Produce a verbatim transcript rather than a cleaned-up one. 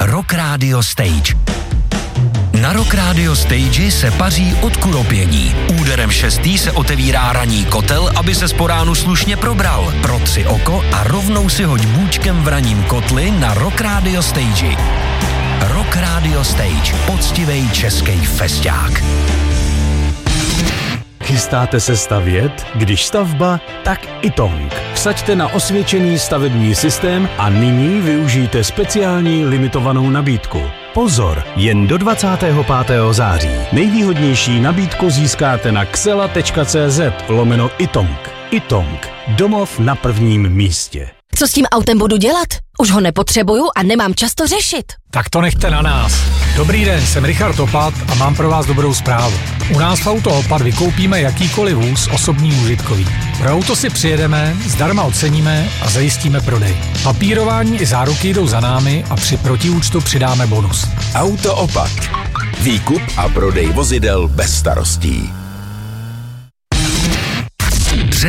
Rock Radio Stage. Na Rock Radio Stage se paří od kuropění. Úderem šestý se otevírá ranní kotel, aby se po ránu slušně probral. Protři oko a rovnou si hoď bůčkem v ranním kotli na Rock Radio Stage. Rock Radio Stage. Poctivej český festák. Chystáte se stavět? Když stavba, tak iTong. Vsaďte na osvědčený stavební systém a nyní využijte speciální limitovanou nabídku. Pozor, jen do dvacátého pátého září. Nejvýhodnější nabídku získáte na xela tečka cz lomeno iTong. iTong. Domov na prvním místě. Co s tím autem budu dělat? Už ho nepotřebuju a nemám čas to řešit. Tak to nechte na nás. Dobrý den, jsem Richard Opat a mám pro vás dobrou zprávu. U nás v Auto Opat vykoupíme jakýkoliv vůz osobní užitkový. Pro auto si přijedeme, zdarma oceníme a zajistíme prodej. Papírování i záruky jdou za námi a při protiúčtu přidáme bonus. Auto Opat. Výkup a prodej vozidel bez starostí.